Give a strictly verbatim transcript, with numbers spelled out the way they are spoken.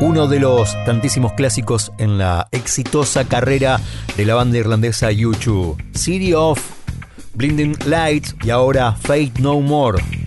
Uno de los tantísimos clásicos en la exitosa carrera de la banda irlandesa U dos, City of Blinding Lights y ahora Faith No More.